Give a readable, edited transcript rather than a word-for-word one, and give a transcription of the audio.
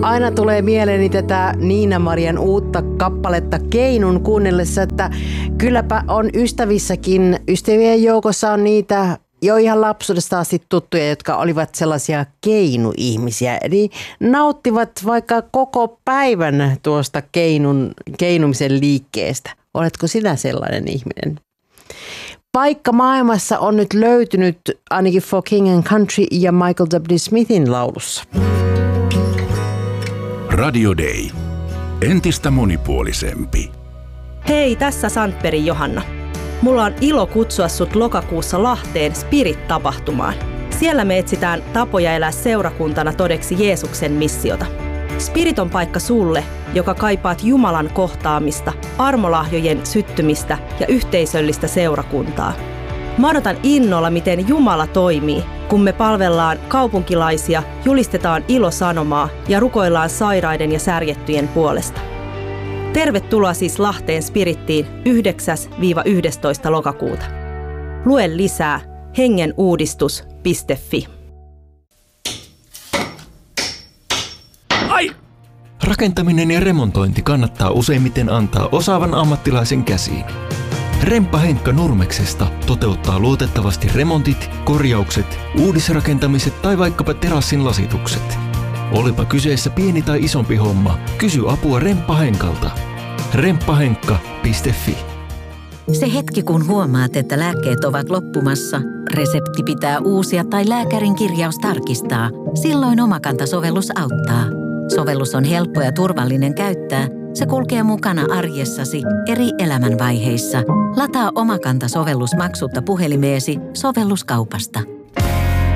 Aina tulee mieleeni tätä Niina-Marian uutta kappaletta Keinun kuunnellessa, että kylläpä on ystävissäkin, ystävien joukossa on niitä jo ihan lapsuudesta asti tuttuja, jotka olivat sellaisia keinuihmisiä. Eli nauttivat vaikka koko päivän tuosta keinumisen liikkeestä. Oletko sinä sellainen ihminen? Paikka maailmassa on nyt löytynyt ainakin For King and Country ja Michael W. Smithin laulussa. Radio Day. Entistä monipuolisempi. Hei, tässä Sandbergin Johanna. Mulla on ilo kutsua sut lokakuussa Lahteen Spirit-tapahtumaan. Siellä me etsitään tapoja elää seurakuntana todeksi Jeesuksen missiota. Spirit on paikka sulle, joka kaipaat Jumalan kohtaamista, armolahjojen syttymistä ja yhteisöllistä seurakuntaa. Mä odotan innolla, miten Jumala toimii, kun me palvellaan kaupunkilaisia, julistetaan ilosanomaa ja rukoillaan sairaiden ja särjettyjen puolesta. Tervetuloa siis Lahteen Spirittiin 9-11. lokakuuta. Lue lisää hengenuudistus.fi. Ai! Rakentaminen ja remontointi kannattaa useimmiten antaa osaavan ammattilaisen käsiin. Remppa Henkka Nurmeksesta toteuttaa luotettavasti remontit, korjaukset, uudisrakentamiset tai vaikkapa terassin lasitukset. Olipa kyseessä pieni tai isompi homma, kysy apua Remppa Henkalta. remppahenkka.fi. Se hetki, kun huomaat, että lääkkeet ovat loppumassa, resepti pitää uusia tai lääkärin kirjaus tarkistaa, silloin Omakanta-sovellus auttaa. Sovellus on helppo ja turvallinen käyttää. Se kulkee mukana arjessasi eri elämänvaiheissa. Lataa Omakanta-sovellus maksutta puhelimeesi sovelluskaupasta.